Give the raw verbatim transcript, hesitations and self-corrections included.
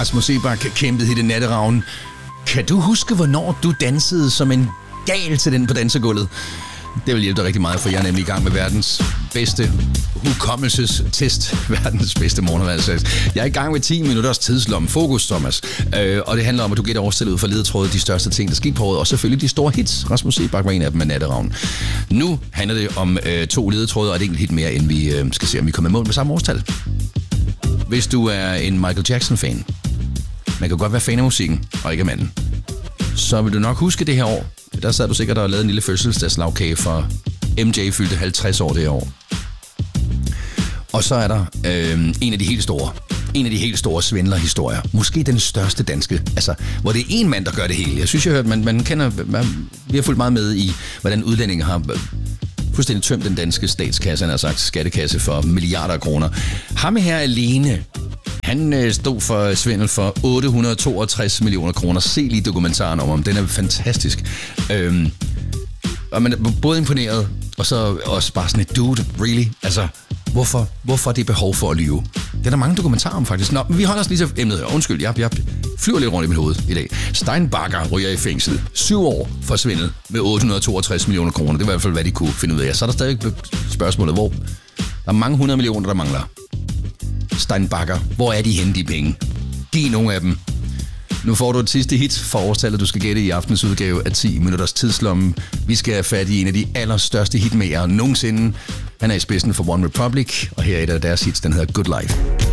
Rasmus Seebach kæmpede i det Natteravn. Kan du huske, hvornår du dansede som en gal til den på dansegulvet? Det vil hjælpe dig rigtig meget, for jeg er nemlig i gang med verdens bedste hukommelsestest. Verdens bedste morgenvalgsats. Jeg er i gang med ti minutters tidslomme. Fokus, Thomas. Øh, og det handler om, at du gætter årstallet ud fra ledetrådet, de største ting, der skete på året, og selvfølgelig de store hits. Rasmus Seebach var en af dem med Natteravn. Nu handler det om øh, to ledetråde og et enkelt hit mere, end vi øh, skal se, om vi kommer i mål med samme årstal. Hvis du er en Michael Jackson-fan, man kan godt være fan af musikken, og ikke af manden, så vil du nok huske det her år. Der sad du sikkert og lavede en lille fødselsdagslagkage for M J fyldte halvtreds år det år. Og så er der øh, en af de helt store, en af de helt store svindlerhistorier. Måske den største danske, altså hvor det er en mand, der gør det hele. Jeg synes, jeg har hørt, man, man kender, man, vi har fulgt meget med i, hvordan udlændinge har fuldstændig tømt den danske statskasse, han har sagt skattekasse for milliarder af kroner. Ham her alene, han øh, stod for svindel for otte hundrede og toogtres millioner kroner. Se lige dokumentaren om ham, den er fantastisk. Øhm, og man er både imponeret, og så også bare sådan et dude, really? Altså, hvorfor, hvorfor er det behov for at lyve? Det er der mange dokumentarer om, faktisk. Nå, men vi holder os lige til emnet her. Undskyld, jeg, jeg flyver lidt rundt i mit hoved i dag. Stein Bagger ryger i fængsel. Syv år for svindel med otte hundrede og toogtres millioner kroner. Det var i hvert fald, hvad de kunne finde ud af. Så er der stadig spørgsmålet, hvor der er mange hundrede millioner, der mangler. Stein Bagger, hvor er de henne, de penge? Giv nogle af dem. Nu får du et sidste hit for årstallet, du skal gætte i aftens udgave af ti minutters tidslomme. Vi skal have fat i en af de allerstørste hitmager nogensinde. Han er i spidsen for One Republic, og her er et af deres hits, den hedder Good Life.